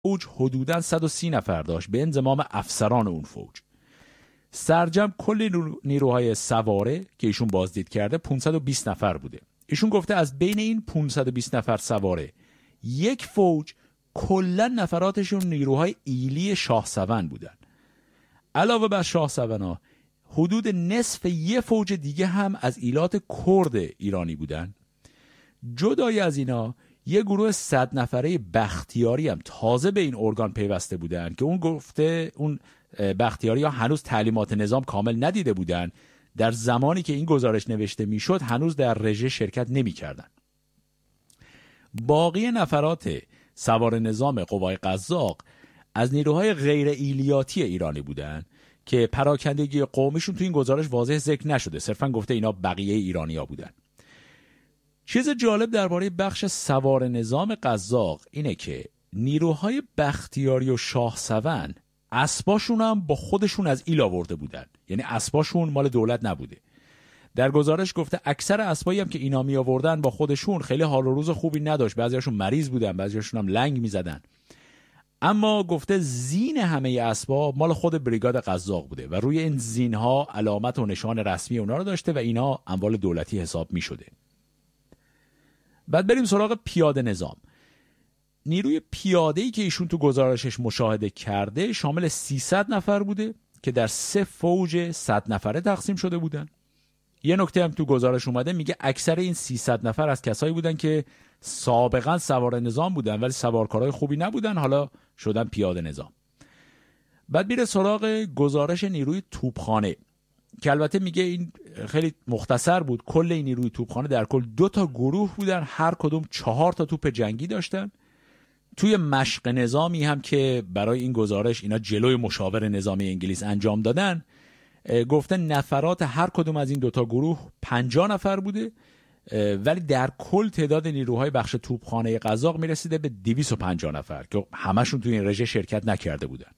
فوج حدوداً 130 نفر داشت به انضمام افسران اون فوج. سرجم کل نیروهای سواره که ایشون بازدید کرده 520 نفر بوده. ایشون گفته از بین این 520 نفر سواره یک فوج کلا نفراتشون نیروهای ایلی شاهسون بودن. علاوه بر شاهسونا حدود نصف یه فوج دیگه هم از ایلات کرد ایرانی بودن. جدای از اینا یه گروه 100 نفره بختیاری هم تازه به این ارگان پیوسته بودن که اون گفته اون بختیاری ها هنوز تعلیمات نظام کامل ندیده بودن. در زمانی که این گزارش نوشته میشد هنوز در رژه شرکت نمی کردن. باقی نفرات سوار نظام قوای قزاق از نیروهای غیر ایلیاتی ایرانی بودن که پراکندگی قومیشون تو این گزارش واضح ذکر نشده، صرفا گفته اینا بقیه ایرانی‌ها بودن. چیز جالب درباره بخش سوار نظام قزاق اینه که نیروهای بختیاری و شاهسون اسباشون هم با خودشون از ایل آورده بودن، یعنی اسباشون مال دولت نبوده. در گزارش گفته اکثر اسبایی هم که اینا می آوردن با خودشون خیلی حال و روز خوبی نداشت، بعضیاشون مریض بودن، بعضیاشون هم لنگ می زدن. اما گفته زین همه اسبا مال خود بریگاد قزاق بوده و روی این زینها علامت و نشان رسمی اونا رو داشته و اینا اموال دولتی حساب می شده. بعد بریم سراغ پیاده نظام. نیروی پیاده‌ای که ایشون تو گزارشش مشاهده کرده شامل 300 نفر بوده که در 3 فوج 100 نفره تقسیم شده بودن. یه نکته هم تو گزارش اومده، میگه اکثر این 300 نفر از کسایی بودن که سابقا سوار نظام بودن ولی سوارکارای خوبی نبودن، حالا شدن پیاده نظام. بعد میره سراغ گزارش نیروی توپخانه که البته میگه این خیلی مختصر بود. کل این نیروی توپخانه در کل 2 تا گروه بودن، هر کدوم 4 تا توپ جنگی داشتن. توی مشق نظامی هم که برای این گزارش اینا جلوی مشاور نظامی انگلیس انجام دادن، گفته نفرات هر کدوم از این 2 تا گروه 50 نفر بوده، ولی در کل تعداد نیروهای بخش توپخانه قزاق میرسیده به 250 نفر که همشون توی این رژه شرکت نکرده بودن.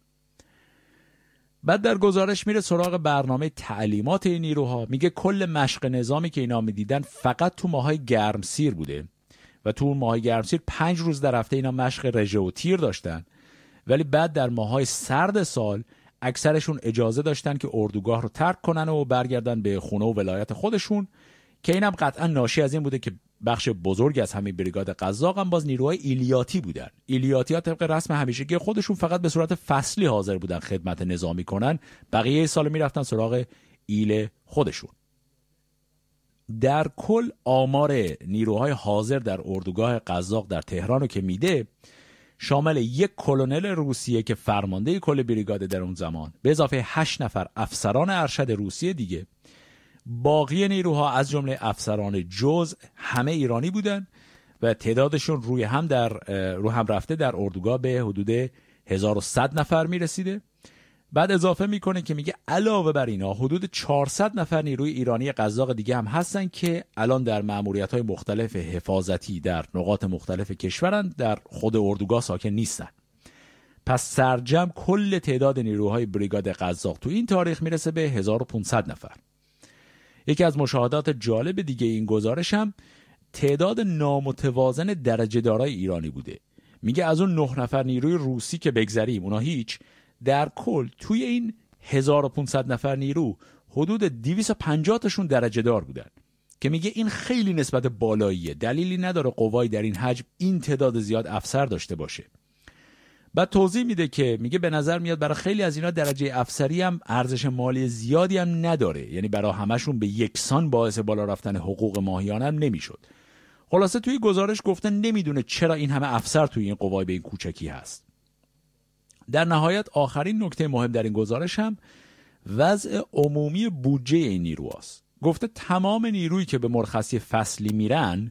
بعد در گزارش میره سراغ برنامه تعلیمات این نیروها. میگه کل مشق نظامی که اینا میدیدن فقط تو ماهای گرمسیر بوده و تو اون ماهای گرمسیر 5 روز در هفته اینا مشق رژه و تیر داشتن، ولی بعد در ماهای سرد سال اکثرشون اجازه داشتن که اردوگاه رو ترک کنن و برگردن به خونه و ولایت خودشون، که اینم قطعا ناشی از این بوده که بخش بزرگ از همین بریگاد قزاق هم باز نیروهای ایلیاتی بودن. ایلیاتی ها طبق رسم همیشگی خودشون فقط به صورت فصلی حاضر بودن خدمت نظامی کنن، بقیه سال میرفتن سراغ ایل خودشون. در کل آمار نیروهای حاضر در اردوگاه قزاق در تهران رو که میده شامل 1 کلونل روسیه که فرمانده کل بریگاد در اون زمان به اضافه 8 نفر افسران ارشد روسیه دیگه. باقی نیروها از جمله افسران جزء همه ایرانی بودن و تعدادشون روی هم رفته در اردوگاه به حدود 1100 نفر میرسیده. بعد اضافه میکنه که میگه علاوه بر اینا حدود 400 نفر نیروی ایرانی قزاق دیگه هم هستن که الان در مأموریت‌های مختلف حفاظتی در نقاط مختلف کشورن، در خود اردوگاه ساکن نیستن. پس سرجم کل تعداد نیروهای بریگاد قزاق تو این تاریخ میرسه به 1500 نفر. یکی از مشاهدات جالب دیگه این گزارش هم تعداد نامتوازن درجه دارای ایرانی بوده. میگه از اون 9 نفر نیروی روسی که بگذریم اونا هیچ، در کل توی این 1500 نفر نیرو حدود 250 تاشون درجه دار بودن که میگه این خیلی نسبت بالاییه، دلیلی نداره قوای در این حجم این تعداد زیاد افسر داشته باشه. بعد توضیح میده که میگه به نظر میاد برای خیلی از اینا درجه افسری هم ارزش مالی زیادی هم نداره، یعنی برای همشون به یکسان باعث بالا رفتن حقوق ماهیانه هم نمیشد. خلاصه توی گزارش گفته نمیدونه چرا این همه افسر توی این قوای به این کوچکی هست. در نهایت آخرین نکته مهم در این گزارش هم وضع عمومی بودجه این نیروهاست. گفته تمام نیرویی که به مرخصی فصلی میرن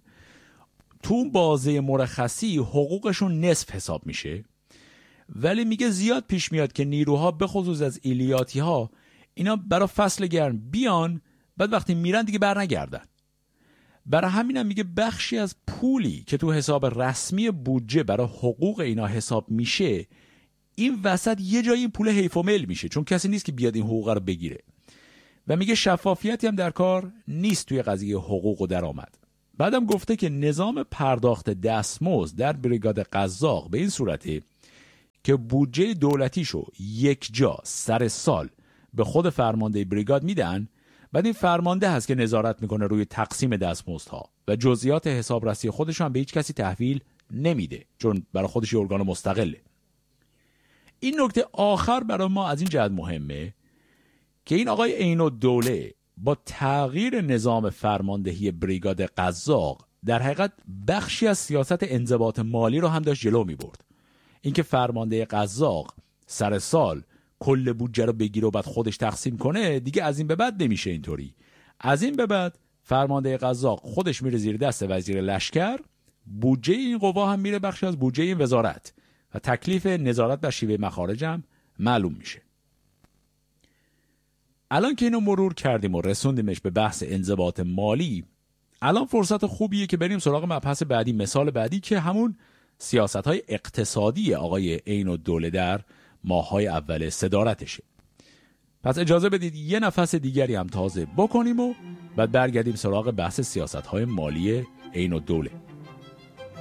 تو اون بازه مرخصی حقوقشون نصف حساب میشه، ولی میگه زیاد پیش میاد که نیروها به خصوص از ایلیاتی ها اینا برای فصل گرم بیان، بعد وقتی میرن دیگه بر نگردن. برای همینم میگه بخشی از پولی که تو حساب رسمی بودجه برای حقوق اینا حساب میشه این وسط یه جایی این پول حیف و میل میشه، چون کسی نیست که بیاد این حقوق رو بگیره. و میگه شفافیتی هم در کار نیست توی قضیه حقوق و درآمد. بعدم گفته که نظام پرداخت دستمزد در بریگاد قزاق به این صورته که بودجه دولتیشو یک جا سر سال به خود فرمانده بریگاد میدن. بعد این فرمانده هست که نظارت میکنه روی تقسیم دستمزدها و جزئیات حسابرسی خودش هم به هیچ کسی تحویل نمیده، چون برای خودش یه ارگان مستقله. این نکته آخر برای ما از این جهت مهمه که این آقای عین‌الدوله با تغییر نظام فرماندهی بریگاد قزاق در حقیقت بخشی از سیاست انضباط مالی رو هم داشت جلو می برد. اینکه فرمانده قزاق سر سال کل بودجه رو بگیره و بعد خودش تقسیم کنه دیگه از این به بعد نمیشه اینطوری. از این به بعد فرمانده قزاق خودش میره زیر دست وزیر لشکر، بودجه این قوا هم میره بخشی از بودجه این وزارت و تکلیف نظارت بر شیوه مخارج هم معلوم میشه. الان که اینو مرور کردیم و رسوندیمش به بحث انضباط مالی، الان فرصت خوبیه که بریم سراغ مبحث بعدی، مثال بعدی که همون سیاست‌های اقتصادی آقای عین‌الدوله در ماه‌های اول صدارتشه. پس اجازه بدید یه نفس دیگری هم تازه بکنیم و بعد برگردیم سراغ بحث سیاست‌های مالی عین‌الدوله.